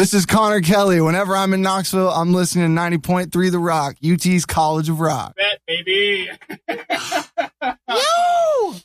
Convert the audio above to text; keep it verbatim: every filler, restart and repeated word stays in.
This is Connor Kelly. Whenever I'm in Knoxville, I'm listening to ninety point three The Rock, U T's College of Rock. Bet, baby. Yo!